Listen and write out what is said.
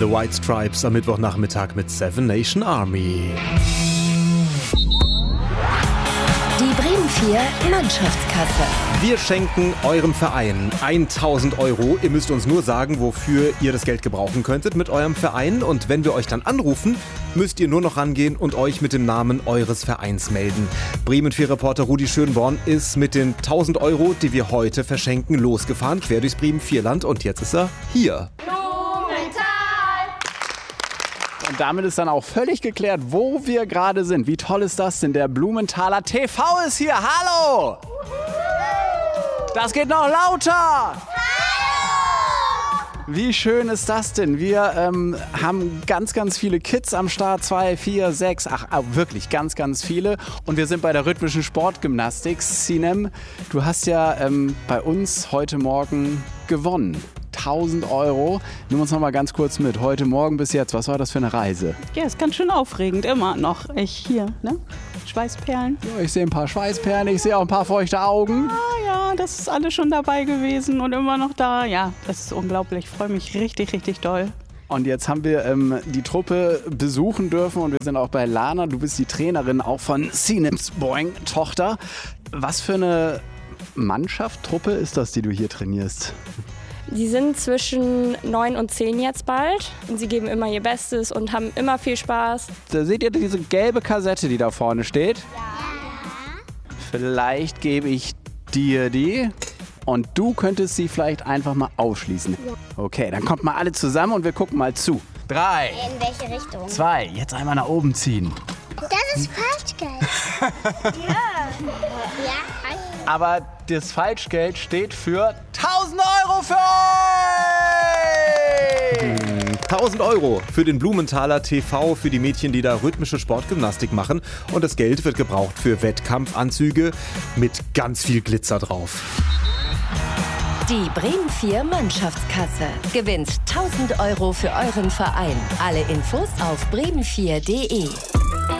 The White Stripes am Mittwochnachmittag mit Seven Nation Army. Die Bremen 4 Mannschaftskasse. Wir schenken eurem Verein 1.000 €. Ihr müsst uns nur sagen, wofür ihr das Geld gebrauchen könntet mit eurem Verein. Und wenn wir euch dann anrufen, müsst ihr nur noch rangehen und euch mit dem Namen eures Vereins melden. Bremen 4 Reporter Rudi Schönborn ist mit den 1.000 €, die wir heute verschenken, losgefahren, quer durchs Bremen 4 Land. Und jetzt ist er hier. Und damit ist dann auch völlig geklärt, wo wir gerade sind. Wie toll ist das denn? Der Blumenthaler TV ist hier. Hallo! Das geht noch lauter! Wie schön ist das denn? Wir haben ganz, ganz viele Kids am Start. 2, 4, 6, wirklich ganz, ganz viele. Und wir sind bei der rhythmischen Sportgymnastik. Sinem, du hast ja bei uns heute Morgen gewonnen. 1.000 €. Nimm uns noch mal ganz kurz mit. Heute Morgen bis jetzt, was war das für eine Reise? Ja, ist ganz schön aufregend, immer noch. Schweißperlen. Ja, ich sehe ein paar Schweißperlen, ich sehe auch ein paar feuchte Augen. Ah ja, das ist alles schon dabei gewesen und immer noch da. Ja, das ist unglaublich. Ich freue mich richtig, richtig doll. Und jetzt haben wir die Truppe besuchen dürfen und wir sind auch bei Lana. Du bist die Trainerin auch von Sinems Boing Tochter. Was für eine Mannschaft, Truppe ist das, die du hier trainierst? Die sind zwischen 9 und 10 jetzt bald und sie geben immer ihr Bestes und haben immer viel Spaß. Da seht ihr diese gelbe Kassette, die da vorne steht? Ja. Vielleicht gebe ich dir die und du könntest sie vielleicht einfach mal aufschließen. Ja. Okay, dann kommt mal alle zusammen und wir gucken mal zu. 3. In welche Richtung? 2. Jetzt einmal nach oben ziehen. Das ist Falschgeld. Ja. Aber das Falschgeld steht für 1.000 € für euch! 1.000 € für den Blumenthaler TV, für die Mädchen, die da rhythmische Sportgymnastik machen. Und das Geld wird gebraucht für Wettkampfanzüge mit ganz viel Glitzer drauf. Die Bremen 4 Mannschaftskasse. Gewinnt 1.000 € für euren Verein. Alle Infos auf bremen4.de.